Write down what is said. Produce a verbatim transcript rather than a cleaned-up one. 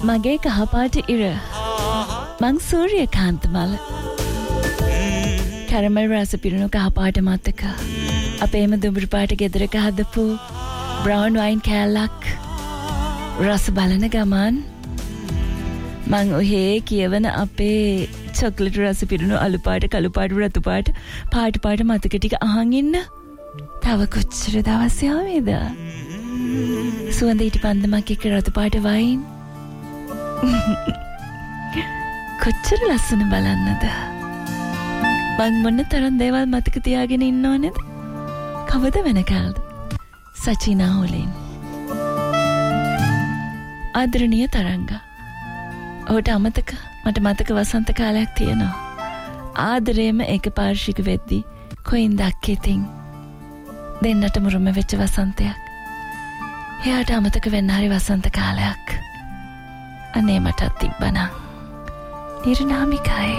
මගේ කහපාට ඉර මං සූර්යකාන්ත මල කැරමල් රස පිරුණු කහපාට මතක අපේම දුඹුරු පාට ගෙදරක හදපු බ්‍රවුන් වයින් කෑල්ලක් රස බලන ගමන් මං ඔහේ කියවන අපේ චොක්ලට් රස පිරුණු අලු පාට කළු පාට රතු පාට පාට පාට මතක ටික අහන් ඉන්න තව කොච්චර දවස් යාවේද සුවඳ ඊට පන්දමක් එක්ක රතු පාට වයින් කොච්චර ලස්සන බලන්නද මං මොන තරම් දේවල් මතක තියාගෙන ඉන්න ඕනේද කවද වෙනකල්ද සචිනා හොලින් ආදරණීය තරංග ඔහුට අමතක මට මතක වසන්ත කාලයක් තියෙනවා ආදරේම ඒකපාර්ශ්වික වෙද්දී කොයින් දක්කෙතින් දෙන්නට මුරුම වෙච්ච වසන්තයක් එයාට අමතක වෙන්න හරි වසන්ත කාලයක් අනේ මටත් තිබ්බනම් නිර්නාමිකයි